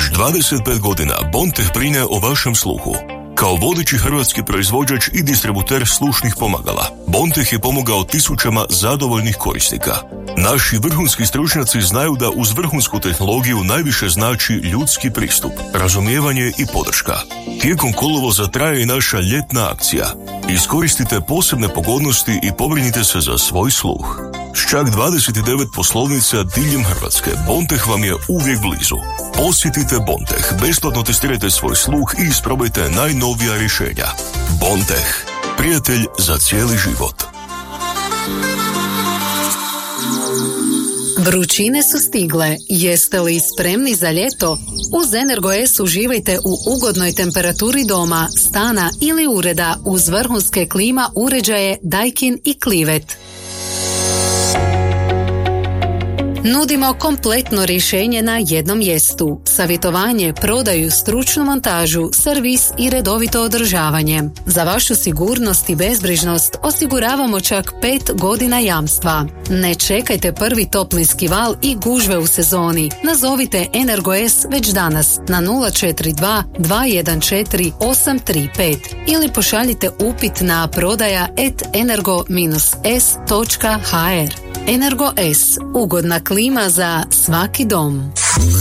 Već 25 godina Bonteh brine o vašem sluhu. Kao vodeći hrvatski proizvođač i distributer slušnih pomagala, Bonteh je pomogao tisućama zadovoljnih korisnika. Naši vrhunski stručnjaci znaju da uz vrhunsku tehnologiju najviše znači ljudski pristup, razumijevanje i podrška. Tijekom kolovoza traje i naša ljetna akcija. Iskoristite posebne pogodnosti i pobrinite se za svoj sluh. S čak 29 poslovnica diljem Hrvatske, Bonteh vam je uvijek blizu. Posjetite Bonteh, besplatno testirajte svoj sluh i isprobajte najnovija rješenja. Bonteh, prijatelj za cijeli život. Vrućine su stigle. Jeste li spremni za ljeto? Uz Energo-S uživajte u ugodnoj temperaturi doma, stana ili ureda uz vrhunske klima uređaje Daikin i Clivet. Nudimo kompletno rješenje na jednom mjestu. Savjetovanje, prodaju, stručnu montažu, servis i redovito održavanje. Za vašu sigurnost i bezbrižnost osiguravamo čak 5 godina jamstva. Ne čekajte prvi toplinski val i gužve u sezoni. Nazovite Energo-S već danas na 042 214 835 ili pošaljite upit na prodaja@energo-s.hr. Energo-S, ugodna klima za svaki dom.